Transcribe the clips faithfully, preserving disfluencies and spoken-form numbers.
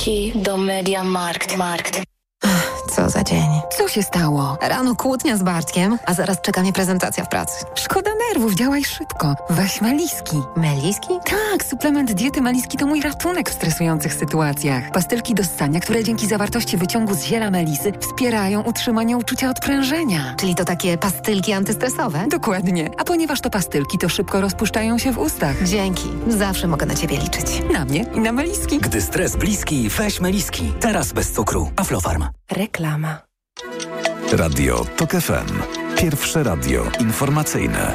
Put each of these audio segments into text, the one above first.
Wiki do Mediamarkt. Markt. Co za dzień. Co się stało? Rano kłótnia z Bartkiem, a zaraz czeka mnie prezentacja w pracy. Szkoda nerwów, działaj szybko. Weź Meliski. Meliski? Tak, suplement diety Meliski to mój ratunek w stresujących sytuacjach. Pastylki do ssania, które dzięki zawartości wyciągu z ziela melisy wspierają utrzymanie uczucia odprężenia. Czyli to takie pastylki antystresowe? Dokładnie. A ponieważ to pastylki, to szybko rozpuszczają się w ustach. Dzięki. Zawsze mogę na ciebie liczyć. Na mnie i na Meliski. Gdy stres bliski, weź Meliski. Teraz bez cukru. Aflofarm. Reklama. Radio TOK F M. Pierwsze radio informacyjne.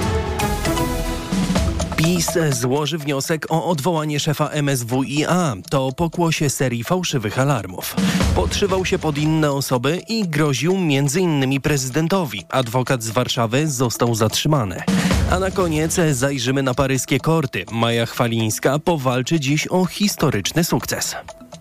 PiS złoży wniosek o odwołanie szefa M S W i A. To pokłosie serii fałszywych alarmów. Podszywał się pod inne osoby i groził między innymi prezydentowi. Adwokat z Warszawy został zatrzymany. A na koniec zajrzymy na paryskie korty. Maja Chwalińska powalczy dziś o historyczny sukces.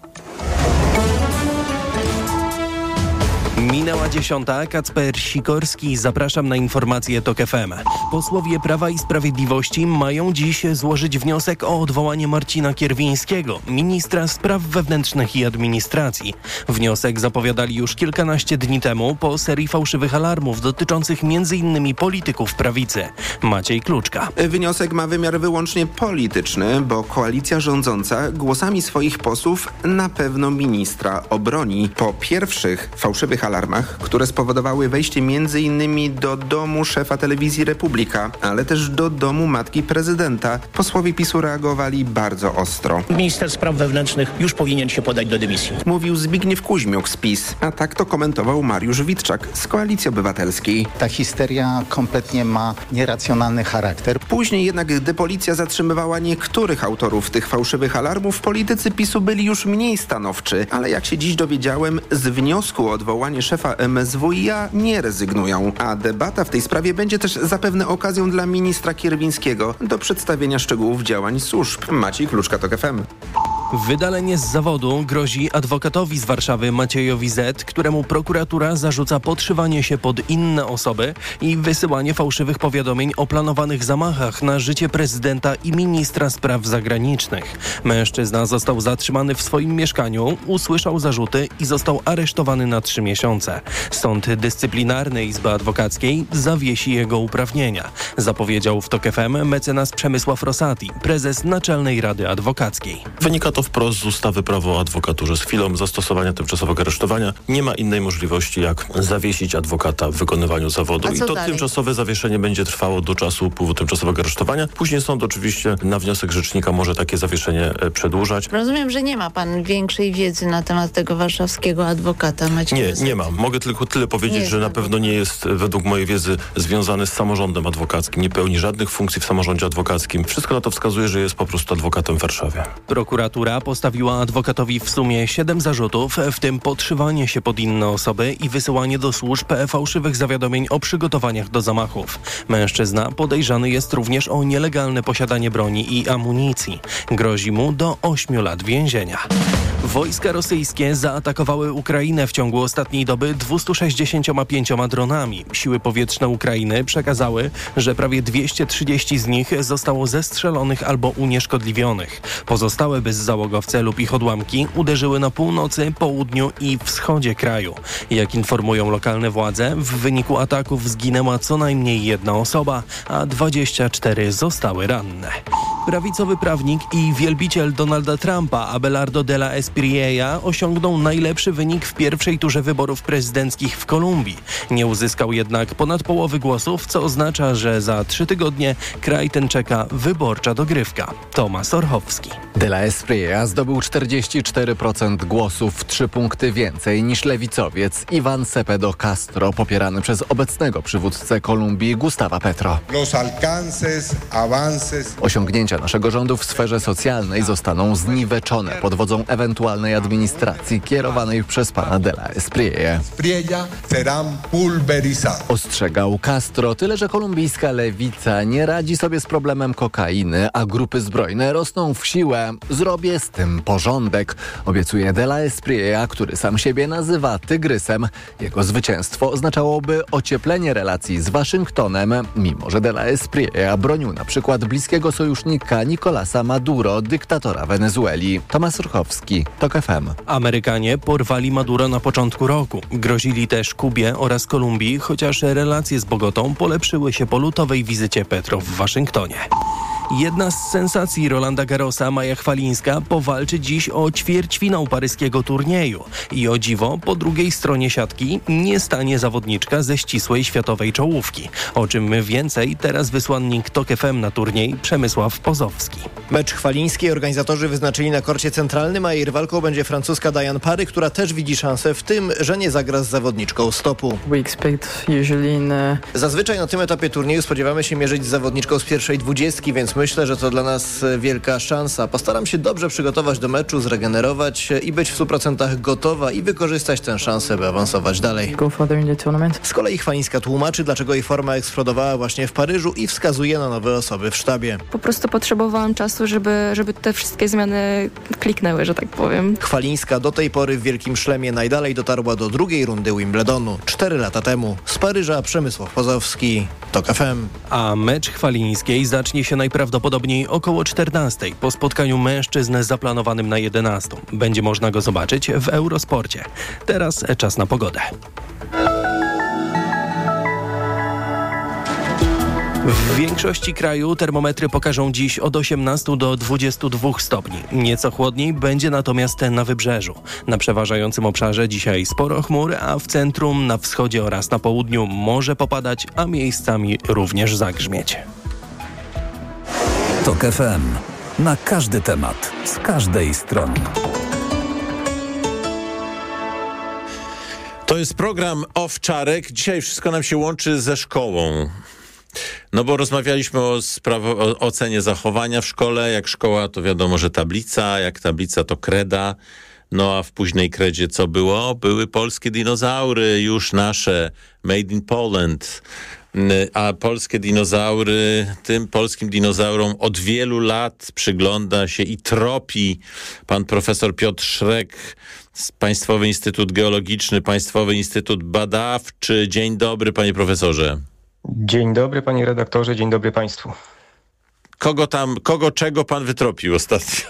Minęła dziesiąta. Kacper Sikorski. Zapraszam na informacje TOK F M. Posłowie Prawa i Sprawiedliwości mają dziś złożyć wniosek o odwołanie Marcina Kierwińskiego, ministra spraw wewnętrznych i administracji. Wniosek zapowiadali już kilkanaście dni temu po serii fałszywych alarmów dotyczących między innymi polityków prawicy. Maciej Kluczka. Wniosek ma wymiar wyłącznie polityczny, bo koalicja rządząca głosami swoich posłów na pewno ministra obroni. Po pierwszych fałszywych alarmach, które spowodowały wejście między innymi do domu szefa telewizji Republika, ale też do domu matki prezydenta, posłowie PiSu reagowali bardzo ostro. Minister spraw wewnętrznych już powinien się podać do dymisji. Mówił Zbigniew Kuźmiuk z PiS, a tak to komentował Mariusz Witczak z Koalicji Obywatelskiej. Ta histeria kompletnie ma nieracjonalny charakter. Później jednak, gdy policja zatrzymywała niektórych autorów tych fałszywych alarmów, politycy PiSu byli już mniej stanowczy, ale jak się dziś dowiedziałem, z wniosku o odwołanie szefa M S W i A nie rezygnują, a debata w tej sprawie będzie też zapewne okazją dla ministra Kierwińskiego do przedstawienia szczegółów działań służb. Maciej Kluczka, TOK F M. Wydalenie z zawodu grozi adwokatowi z Warszawy Maciejowi Z., któremu prokuratura zarzuca podszywanie się pod inne osoby i wysyłanie fałszywych powiadomień o planowanych zamachach na życie prezydenta i ministra spraw zagranicznych. Mężczyzna został zatrzymany w swoim mieszkaniu, usłyszał zarzuty i został aresztowany na trzy miesiące. Sąd Dyscyplinarny Izby Adwokackiej zawiesi jego uprawnienia, zapowiedział w TOK F M mecenas Przemysław Rosati, prezes Naczelnej Rady Adwokackiej. Wynika to wprost z ustawy Prawo o adwokaturze. Z chwilą zastosowania tymczasowego aresztowania nie ma innej możliwości, jak zawiesić adwokata w wykonywaniu zawodu. I to dalej? Tymczasowe zawieszenie będzie trwało do czasu upływu tymczasowego aresztowania. Później sąd oczywiście na wniosek rzecznika może takie zawieszenie przedłużać. Rozumiem, że nie ma pan większej wiedzy na temat tego warszawskiego adwokata Macieja. Nie, nie mam. Mogę tylko tyle powiedzieć, że na pewno nie jest według mojej wiedzy związany z samorządem adwokackim. Nie pełni żadnych funkcji w samorządzie adwokackim. Wszystko na to wskazuje, że jest po prostu adwokatem w Warszawie. Prokuratura postawiła adwokatowi w sumie siedem zarzutów, w tym podszywanie się pod inne osoby i wysyłanie do służb fałszywych zawiadomień o przygotowaniach do zamachów. Mężczyzna podejrzany jest również o nielegalne posiadanie broni i amunicji. Grozi mu do ośmiu lat więzienia. Wojska rosyjskie zaatakowały Ukrainę w ciągu ostatniej doby dwieście sześćdziesiąt pięć dronami. Siły powietrzne Ukrainy przekazały, że prawie dwieście trzydzieści z nich zostało zestrzelonych albo unieszkodliwionych. Pozostałe bezzałogowce lub ich odłamki uderzyły na północy, południu i wschodzie kraju. Jak informują lokalne władze, w wyniku ataków zginęła co najmniej jedna osoba, a dwadzieścia cztery zostały ranne. Prawicowy prawnik i wielbiciel Donalda Trumpa Abelardo de la Espriella osiągnął najlepszy wynik w pierwszej turze wyborów prezydenckich w Kolumbii. Nie uzyskał jednak ponad połowy głosów, co oznacza, że za trzy tygodnie kraj ten czeka wyborcza dogrywka. Tomasz Orchowski. De la Espriella zdobył czterdzieści cztery procent głosów, trzy punkty więcej niż lewicowiec Ivan Cepeda Castro, popierany przez obecnego przywódcę Kolumbii Gustava Petro. Los alcances, avances... Osiągnięcia naszego rządu w sferze socjalnej zostaną zniweczone pod wodzą ewentualnej administracji kierowanej przez pana de la Espriella. Ostrzegał Castro, tyle że kolumbijska lewica nie radzi sobie z problemem kokainy, a grupy zbrojne rosną w siłę. Zrobię z tym porządek, obiecuje de la Espriella, który sam siebie nazywa tygrysem. Jego zwycięstwo oznaczałoby ocieplenie relacji z Waszyngtonem, mimo że de la Espriella bronił na przykład bliskiego sojusznika Nicolasa Maduro, dyktatora Wenezueli. Tomasz Urchowski, TOK F M. Amerykanie porwali Maduro na początku roku. Grozili też Kubie oraz Kolumbii, chociaż relacje z Bogotą polepszyły się po lutowej wizycie Petro w Waszyngtonie. Jedna z sensacji Rolanda Garrosa, Maja Chwalińska, powalczy dziś o ćwierćfinał paryskiego turnieju. I o dziwo, po drugiej stronie siatki nie stanie zawodniczka ze ścisłej światowej czołówki. O czym więcej, teraz wysłannik TOK F M na turniej Przemysław Pozowski. Mecz Chwalińskiej organizatorzy wyznaczyli na korcie centralnym, a jej rywalką będzie francuska Diane Parry, która też widzi szansę w tym, że nie zagra z zawodniczką stopu. Zazwyczaj na tym etapie turnieju spodziewamy się mierzyć z zawodniczką z pierwszej dwudziestki, więc myślę, że to dla nas wielka szansa. Postaram się dobrze przygotować do meczu, zregenerować i być w stu procentach gotowa i wykorzystać tę szansę, by awansować dalej. Z kolei Chwalińska tłumaczy, dlaczego jej forma eksplodowała właśnie w Paryżu i wskazuje na nowe osoby w sztabie. Po prostu potrzebowałam czasu, żeby, żeby te wszystkie zmiany kliknęły, że tak powiem. Chwalińska do tej pory w Wielkim Szlemie najdalej dotarła do drugiej rundy Wimbledonu. Cztery lata temu. Z Paryża Przemysław Pozowski, TOK F M. A mecz Chwalińskiej zacznie się najprawdopodobniej około czternastej po spotkaniu mężczyzn zaplanowanym na jedenastą. Będzie można go zobaczyć w Eurosporcie. Teraz czas na pogodę. W większości kraju termometry pokażą dziś od osiemnastu do dwudziestu dwóch stopni. Nieco chłodniej będzie natomiast na wybrzeżu. Na przeważającym obszarze dzisiaj sporo chmur, a w centrum, na wschodzie oraz na południu może popadać, a miejscami również zagrzmieć. TOK F M. Na każdy temat, z każdej strony. To jest program Owczarek. Dzisiaj wszystko nam się łączy ze szkołą. No bo rozmawialiśmy o, sprawo- o ocenie zachowania w szkole. Jak szkoła, to wiadomo, że tablica. Jak tablica, to kreda. No a w późnej kredzie co było? Były polskie dinozaury, już nasze, made in Poland. A polskie dinozaury, tym polskim dinozaurom od wielu lat przygląda się i tropi pan profesor Piotr Szrek, Państwowy Instytut Geologiczny, Państwowy Instytut Badawczy. Dzień dobry, panie profesorze. Dzień dobry, panie redaktorze, dzień dobry państwu. Kogo tam, kogo czego pan wytropił ostatnio?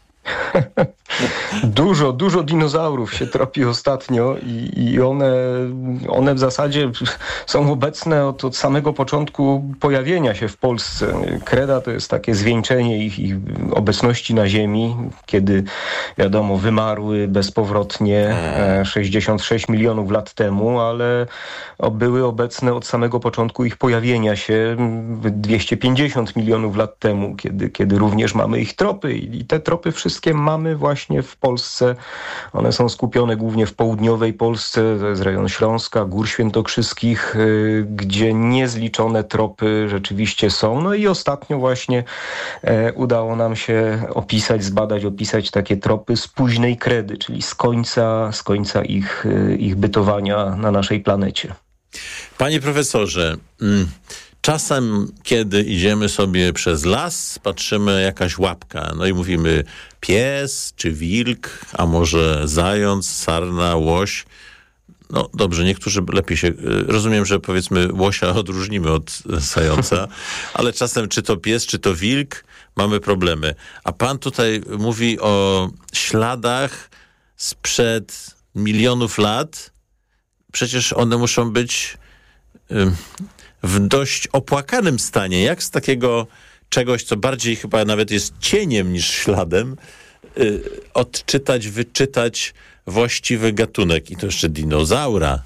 Dużo, dużo dinozaurów się tropi ostatnio i, i one, one w zasadzie są obecne od, od samego początku pojawienia się w Polsce. Kreda to jest takie zwieńczenie ich, ich obecności na Ziemi, kiedy wiadomo wymarły bezpowrotnie sześćdziesiąt sześć milionów lat temu, ale były obecne od samego początku ich pojawienia się dwieście pięćdziesiąt milionów lat temu, kiedy, kiedy również mamy ich tropy i te tropy wszystkie mamy właśnie w Polsce. One są skupione głównie w południowej Polsce, to jest rejon Śląska, Gór Świętokrzyskich, gdzie niezliczone tropy rzeczywiście są. No i ostatnio właśnie e, udało nam się opisać, zbadać, opisać takie tropy z późnej kredy, czyli z końca, z końca ich, ich bytowania na naszej planecie. Panie profesorze, mm. czasem, kiedy idziemy sobie przez las, patrzymy jakaś łapka, no i mówimy pies czy wilk, a może zając, sarna, łoś. No dobrze, niektórzy lepiej się... Rozumiem, że powiedzmy łosia odróżnimy od zająca, ale czasem czy to pies, czy to wilk, mamy problemy. A pan tutaj mówi o śladach sprzed milionów lat. Przecież one muszą być... Ym, w dość opłakanym stanie. Jak z takiego czegoś, co bardziej chyba nawet jest cieniem niż śladem, yy, odczytać, wyczytać właściwy gatunek i to jeszcze dinozaura?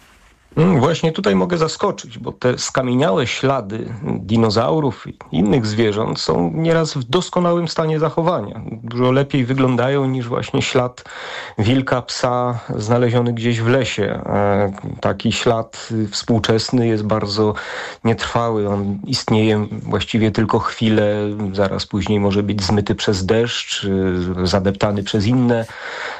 Właśnie tutaj mogę zaskoczyć, bo te skamieniałe ślady dinozaurów i innych zwierząt są nieraz w doskonałym stanie zachowania. Dużo lepiej wyglądają niż właśnie ślad wilka, psa znaleziony gdzieś w lesie. Taki ślad współczesny jest bardzo nietrwały. On istnieje właściwie tylko chwilę, zaraz później może być zmyty przez deszcz, zadeptany przez inne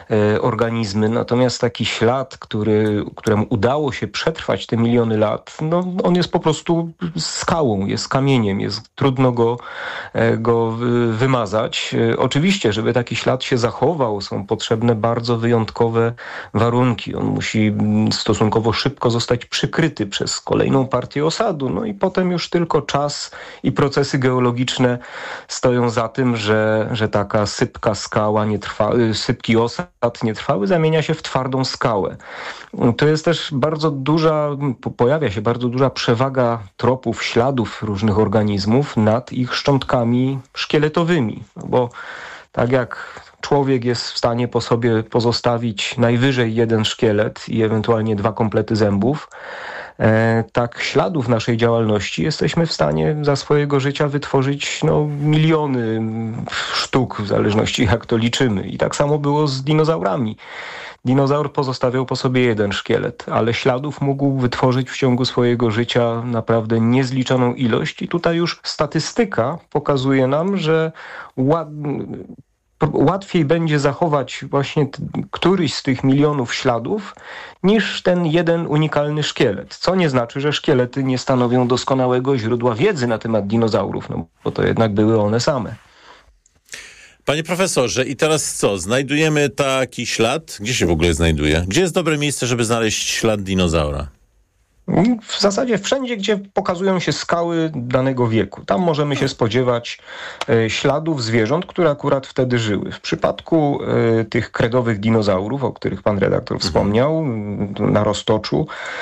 e, organizmy. Natomiast taki ślad, który, któremu udało się przetrwać te miliony lat, no, on jest po prostu skałą, jest kamieniem, jest trudno go, e, go wymazać. E, oczywiście, żeby taki ślad się zachował, są potrzebne bardzo wyjątkowe warunki. On musi stosunkowo szybko zostać przykryty przez kolejną partię osadu, no i potem już tylko czas i procesy geologiczne stoją za tym, że, że taka sypka skała, nietrwały, sypki osad nietrwały zamienia się w twardą skałę. To jest też bardzo duża, pojawia się bardzo duża przewaga tropów, śladów różnych organizmów nad ich szczątkami szkieletowymi, bo tak jak człowiek jest w stanie po sobie pozostawić najwyżej jeden szkielet i ewentualnie dwa komplety zębów, tak śladów naszej działalności jesteśmy w stanie za swojego życia wytworzyć no, miliony sztuk, w zależności jak to liczymy. I tak samo było z dinozaurami. Dinozaur pozostawiał po sobie jeden szkielet, ale śladów mógł wytworzyć w ciągu swojego życia naprawdę niezliczoną ilość. I tutaj już statystyka pokazuje nam, że ładnie... łatwiej będzie zachować właśnie t- któryś z tych milionów śladów niż ten jeden unikalny szkielet. Co nie znaczy, że szkielety nie stanowią doskonałego źródła wiedzy na temat dinozaurów, no bo to jednak były one same. Panie profesorze, i teraz co? Znajdujemy taki ślad? Gdzie się w ogóle znajduje? Gdzie jest dobre miejsce, żeby znaleźć ślad dinozaura? W zasadzie wszędzie, gdzie pokazują się skały danego wieku. Tam możemy się spodziewać e, śladów zwierząt, które akurat wtedy żyły. W przypadku e, tych kredowych dinozaurów, o których pan redaktor wspomniał, na Roztoczu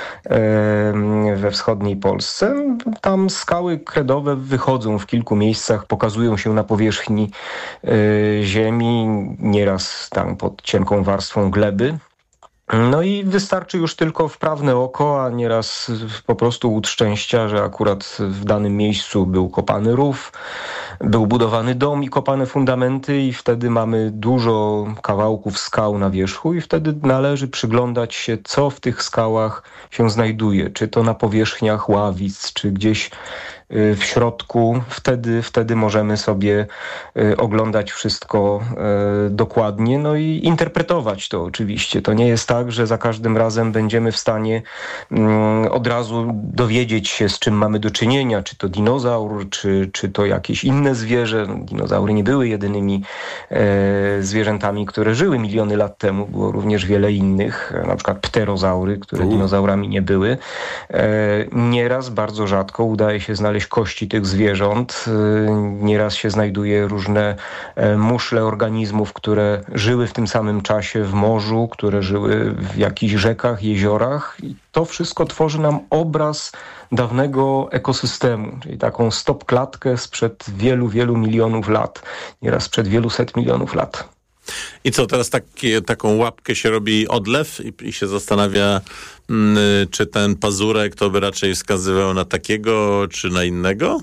e, we wschodniej Polsce, tam skały kredowe wychodzą w kilku miejscach, pokazują się na powierzchni e, ziemi, nieraz tam pod cienką warstwą gleby. No i wystarczy już tylko wprawne oko, a nieraz po prostu łód szczęścia, że akurat w danym miejscu był kopany rów, był budowany dom i kopane fundamenty i wtedy mamy dużo kawałków skał na wierzchu i wtedy należy przyglądać się, co w tych skałach się znajduje. Czy to na powierzchniach ławic, czy gdzieś w środku. Wtedy, wtedy możemy sobie oglądać wszystko dokładnie, no i interpretować to oczywiście. To nie jest tak, że za każdym razem będziemy w stanie od razu dowiedzieć się, z czym mamy do czynienia, czy to dinozaur, czy, czy to jakieś inne zwierzę. Dinozaury nie były jedynymi zwierzętami, które żyły miliony lat temu. Było również wiele innych, na przykład pterozaury, które U. dinozaurami nie były. Nieraz, bardzo rzadko udaje się znaleźć kości tych zwierząt. Nieraz się znajduje różne muszle organizmów, które żyły w tym samym czasie w morzu, które żyły w jakichś rzekach, jeziorach. I to wszystko tworzy nam obraz dawnego ekosystemu, czyli taką stopklatkę sprzed wielu, wielu milionów lat. Nieraz sprzed wielu set milionów lat. I co, teraz takie, taką łapkę się robi odlew i, i się zastanawia, mm, czy ten pazurek to by raczej wskazywał na takiego, czy na innego?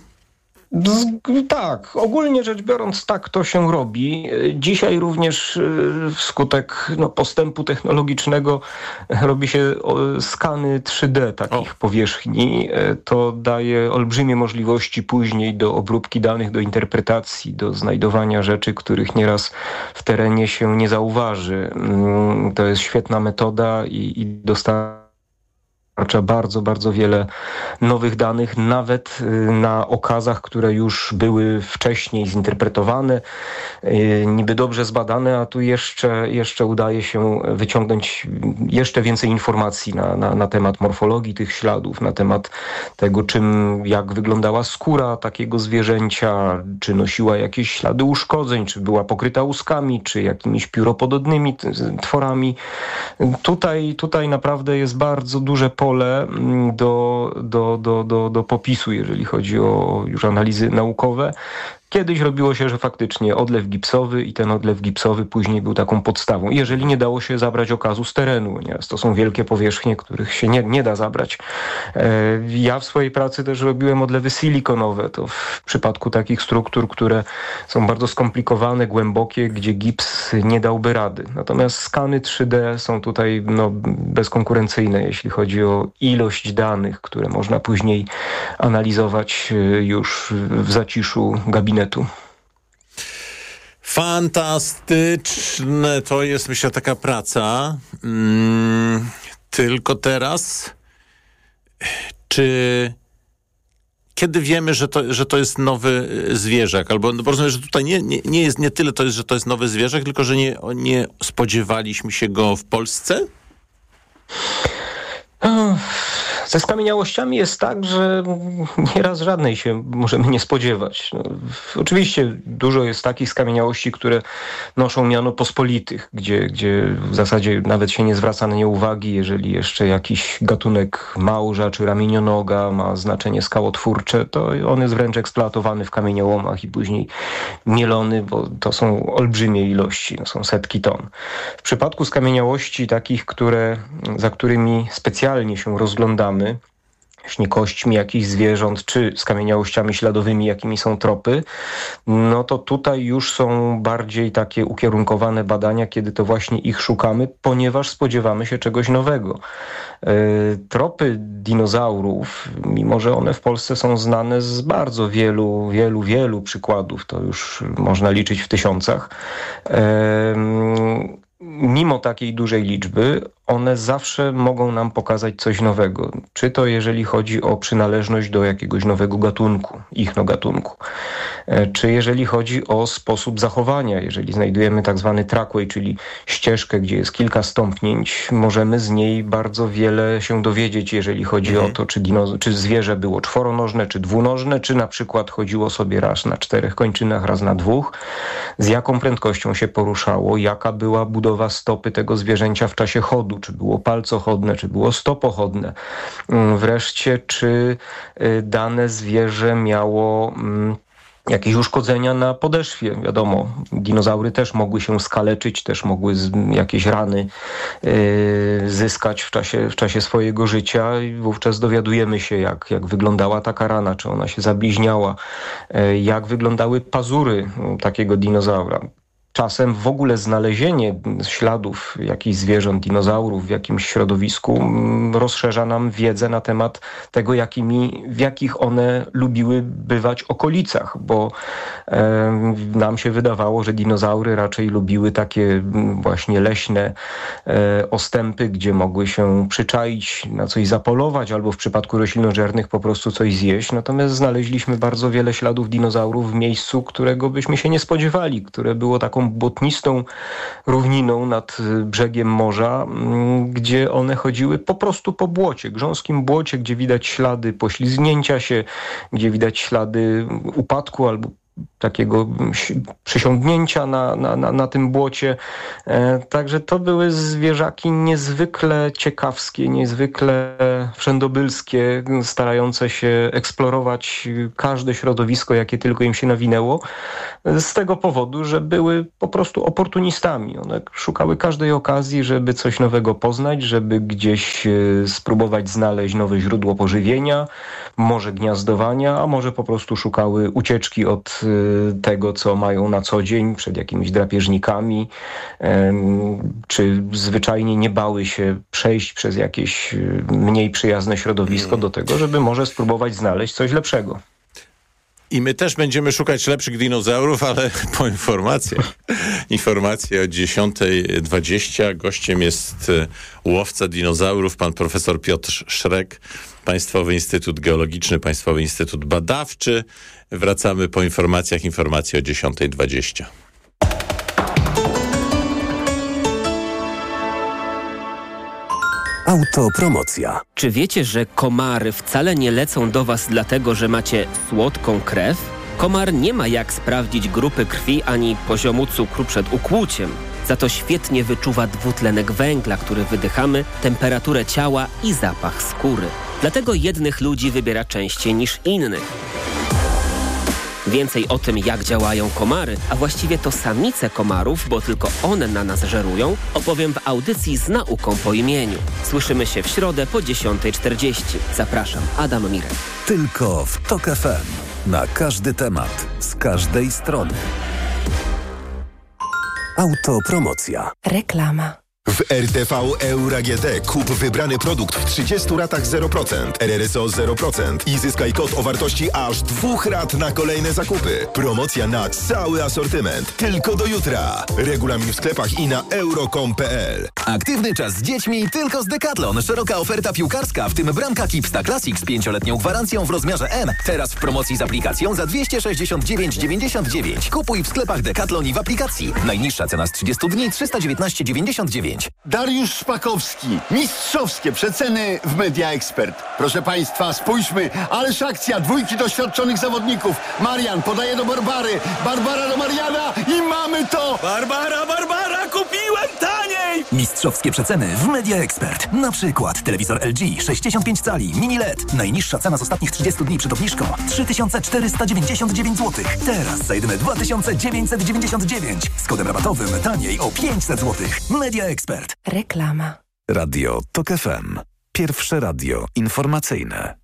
Tak, ogólnie rzecz biorąc tak to się robi. Dzisiaj również wskutek no, postępu technologicznego robi się skany trzy D takich o. powierzchni. To daje olbrzymie możliwości później do obróbki danych, do interpretacji, do znajdowania rzeczy, których nieraz w terenie się nie zauważy. To jest świetna metoda i, i dostarcza bardzo, bardzo wiele nowych danych, nawet na okazach, które już były wcześniej zinterpretowane, niby dobrze zbadane, a tu jeszcze, jeszcze udaje się wyciągnąć jeszcze więcej informacji na, na, na temat morfologii tych śladów, na temat tego, czym, jak wyglądała skóra takiego zwierzęcia, czy nosiła jakieś ślady uszkodzeń, czy była pokryta łuskami, czy jakimiś pióropodobnymi tworami. Tutaj, tutaj naprawdę jest bardzo duże pole do, do, do, do, do popisu, jeżeli chodzi o już analizy naukowe. Kiedyś robiło się, że faktycznie odlew gipsowy i ten odlew gipsowy później był taką podstawą. Jeżeli nie dało się zabrać okazu z terenu, nie? To są wielkie powierzchnie, których się nie, nie da zabrać. Ja w swojej pracy też robiłem odlewy silikonowe. To w przypadku takich struktur, które są bardzo skomplikowane, głębokie, gdzie gips nie dałby rady. Natomiast skany trzy D są tutaj no, bezkonkurencyjne, jeśli chodzi o ilość danych, które można później analizować już w zaciszu gabinetu. Fantastyczne to jest, myślę, taka praca. Hmm, tylko teraz, czy kiedy wiemy, że to, że to jest nowy zwierzak? Albo no, rozumiem, że tutaj nie, nie, nie jest nie tyle to jest, że to jest nowy zwierzak, tylko że nie, nie spodziewaliśmy się go w Polsce? Ze skamieniałościami jest tak, że nieraz żadnej się możemy nie spodziewać. No, oczywiście dużo jest takich skamieniałości, które noszą miano pospolitych, gdzie, gdzie w zasadzie nawet się nie zwraca na nie uwagi, jeżeli jeszcze jakiś gatunek małża czy ramienionoga ma znaczenie skałotwórcze, to on jest wręcz eksploatowany w kamieniołomach i później mielony, bo to są olbrzymie ilości, to są setki ton. W przypadku skamieniałości takich, które, za którymi specjalnie się rozglądamy, właśnie kośćmi jakichś zwierząt, czy skamieniałościami śladowymi, jakimi są tropy, no to tutaj już są bardziej takie ukierunkowane badania, kiedy to właśnie ich szukamy, ponieważ spodziewamy się czegoś nowego. Tropy dinozaurów, mimo że one w Polsce są znane z bardzo wielu, wielu, wielu przykładów, to już można liczyć w tysiącach, mimo takiej dużej liczby, one zawsze mogą nam pokazać coś nowego. Czy to jeżeli chodzi o przynależność do jakiegoś nowego gatunku, ich no gatunku, czy jeżeli chodzi o sposób zachowania. Jeżeli znajdujemy tak zwany trackway, czyli ścieżkę, gdzie jest kilka stąpnięć, możemy z niej bardzo wiele się dowiedzieć, jeżeli chodzi mhm. o to, czy, dino, czy zwierzę było czworonożne, czy dwunożne, czy na przykład chodziło sobie raz na czterech kończynach, raz na dwóch, z jaką prędkością się poruszało, jaka była budowa stopy tego zwierzęcia w czasie chodu, czy było palcochodne, czy było stopochodne. Wreszcie, czy dane zwierzę miało jakieś uszkodzenia na podeszwie. Wiadomo, dinozaury też mogły się skaleczyć, też mogły jakieś rany zyskać w czasie, w czasie swojego życia i wówczas dowiadujemy się, jak, jak wyglądała taka rana, czy ona się zabliźniała, jak wyglądały pazury takiego dinozaura. Czasem w ogóle znalezienie śladów jakichś zwierząt, dinozaurów w jakimś środowisku rozszerza nam wiedzę na temat tego, jakimi, w jakich one lubiły bywać okolicach, bo e, nam się wydawało, że dinozaury raczej lubiły takie właśnie leśne e, ostępy, gdzie mogły się przyczaić, na coś zapolować, albo w przypadku roślinożernych po prostu coś zjeść. Natomiast znaleźliśmy bardzo wiele śladów dinozaurów w miejscu, którego byśmy się nie spodziewali, które było taką błotnistą równiną nad brzegiem morza, gdzie one chodziły po prostu po błocie, grząskim błocie, gdzie widać ślady poślizgnięcia się, gdzie widać ślady upadku albo takiego przysiągnięcia na, na, na, na tym błocie. E, także to były zwierzaki niezwykle ciekawskie, niezwykle wszędobylskie, starające się eksplorować każde środowisko, jakie tylko im się nawinęło, z tego powodu, że były po prostu oportunistami. One szukały każdej okazji, żeby coś nowego poznać, żeby gdzieś spróbować znaleźć nowe źródło pożywienia, może gniazdowania, a może po prostu szukały ucieczki od tego, co mają na co dzień, przed jakimiś drapieżnikami, czy zwyczajnie nie bały się przejść przez jakieś mniej przyjazne środowisko do tego, żeby może spróbować znaleźć coś lepszego. I my też będziemy szukać lepszych dinozaurów, ale po informacjach. Informacje o dziesiątej dwadzieścia. Gościem jest łowca dinozaurów, pan profesor Piotr Szrek, Państwowy Instytut Geologiczny, Państwowy Instytut Badawczy. Wracamy po informacjach. Informacje o dziesiątej dwadzieścia. Autopromocja. Czy wiecie, że komary wcale nie lecą do was dlatego, że macie słodką krew? Komar nie ma jak sprawdzić grupy krwi ani poziomu cukru przed ukłuciem. Za to świetnie wyczuwa dwutlenek węgla, który wydychamy, temperaturę ciała i zapach skóry. Dlatego jednych ludzi wybiera częściej niż innych. Więcej o tym, jak działają komary, a właściwie to samice komarów, bo tylko one na nas żerują, opowiem w audycji z nauką po imieniu. Słyszymy się w środę po dziesiątej czterdzieści. Zapraszam, Adam Mirek. Tylko w Tok F M. Na każdy temat, z każdej strony. Autopromocja. Reklama. W R T V Euro A G D kup wybrany produkt w trzydziestu ratach zero procent, R R S O zero procent i zyskaj kod o wartości aż dwóch rat na kolejne zakupy. Promocja na cały asortyment. Tylko do jutra. Regulamin w sklepach i na euro kropka com kropka p l. Aktywny czas z dziećmi tylko z Decathlon. Szeroka oferta piłkarska, w tym bramka Kipsta Classic z pięcioletnią gwarancją w rozmiarze M. Teraz w promocji z aplikacją za dwieście sześćdziesiąt dziewięć dziewięćdziesiąt dziewięć. Kupuj w sklepach Decathlon i w aplikacji. Najniższa cena z trzydziestu dni trzysta dziewiętnaście dziewięćdziesiąt dziewięć. Dariusz Szpakowski. Mistrzowskie przeceny w Media Expert. Proszę Państwa, spójrzmy, ależ akcja, dwójki doświadczonych zawodników. Marian podaje do Barbary, Barbara do Mariana i mamy to! Barbara, Barbara, kupiłem taniej! Mistrzowskie przeceny w Media Expert. Na przykład telewizor L G sześćdziesiąt pięć cali, mini L E D. Najniższa cena z ostatnich trzydziestu dni przed obniżką trzy tysiące czterysta dziewięćdziesiąt dziewięć złotych. Teraz za jedyne dwa tysiące dziewięćset dziewięćdziesiąt dziewięć. Z kodem rabatowym taniej o pięćset złotych. Media Expert. Reklama. Radio TOK F M. Pierwsze radio informacyjne.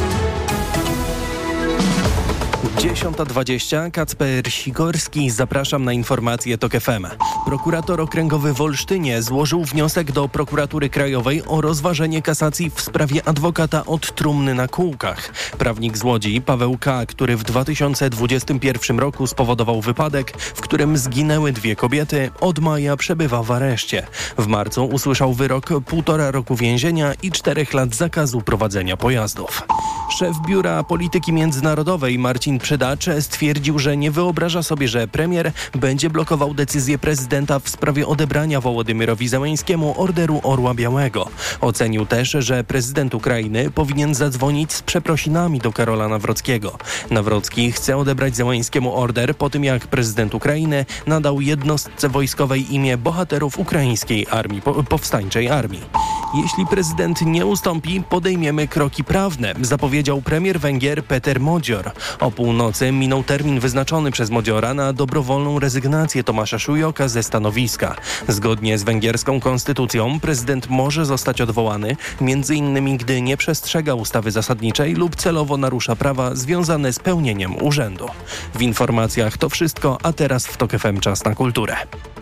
dziesiąta dwadzieścia. Kacper Sikorski. Zapraszam na informacje TOK F M. Prokurator okręgowy w Olsztynie złożył wniosek do Prokuratury Krajowej o rozważenie kasacji w sprawie adwokata od trumny na kółkach. Prawnik z Łodzi, Paweł K., który w dwa tysiące dwudziestym pierwszym roku spowodował wypadek, w którym zginęły dwie kobiety, od maja przebywa w areszcie. W marcu usłyszał wyrok półtora roku więzienia i czterech lat zakazu prowadzenia pojazdów. Szef Biura Polityki Międzynarodowej Marcin Przydacz stwierdził, że nie wyobraża sobie, że premier będzie blokował decyzję prezydenta w sprawie odebrania Wołodymyrowi Zełenskiemu Orderu Orła Białego. Ocenił też, że prezydent Ukrainy powinien zadzwonić z przeprosinami do Karola Nawrockiego. Nawrocki chce odebrać Zełenskiemu order po tym, jak prezydent Ukrainy nadał jednostce wojskowej imię bohaterów ukraińskiej armii, po, powstańczej armii. Jeśli prezydent nie ustąpi, podejmiemy kroki prawne, zapowiedział premier Węgier Peter Modzior. O północy minął termin wyznaczony przez Modziora na dobrowolną rezygnację Tomasza Szujoka ze stanowiska. Zgodnie z węgierską konstytucją prezydent może zostać odwołany, między innymi gdy nie przestrzega ustawy zasadniczej lub celowo narusza prawa związane z pełnieniem urzędu. W informacjach to wszystko, a teraz w TOK F M czas na kulturę.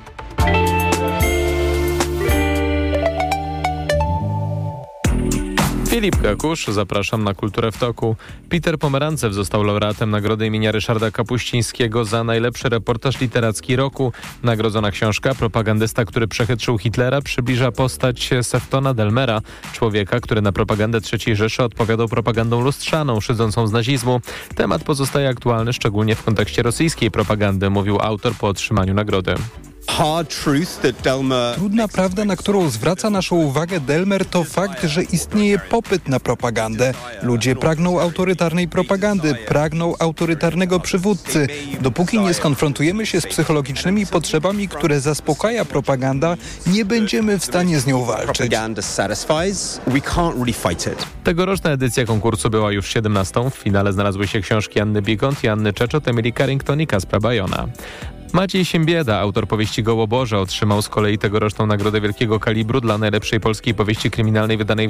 Filip Kakusz, zapraszam na Kulturę w toku. Peter Pomerancew został laureatem nagrody imienia Ryszarda Kapuścińskiego za najlepszy reportaż literacki roku. Nagrodzona książka Propagandysta, który przechytrzył Hitlera, przybliża postać Seftona Delmera, człowieka, który na propagandę trzeciej Rzeszy odpowiadał propagandą lustrzaną, szydzącą z nazizmu. Temat pozostaje aktualny, szczególnie w kontekście rosyjskiej propagandy, mówił autor po otrzymaniu nagrody. Trudna prawda, na którą zwraca naszą uwagę Delmer, to fakt, że istnieje popyt na propagandę. Ludzie pragną autorytarnej propagandy, pragną autorytarnego przywódcy. Dopóki nie skonfrontujemy się z psychologicznymi potrzebami, które zaspokaja propaganda, nie będziemy w stanie z nią walczyć. Tegoroczna edycja konkursu była już siedemnastą. W finale znalazły się książki Anny Bigont, Anny Czeczot, Emily Carrington i Kaspra Bajona. Maciej Siembieda, autor powieści Gołoborze, otrzymał z kolei tegoroczną nagrodę wielkiego kalibru dla najlepszej polskiej powieści kryminalnej wydanej w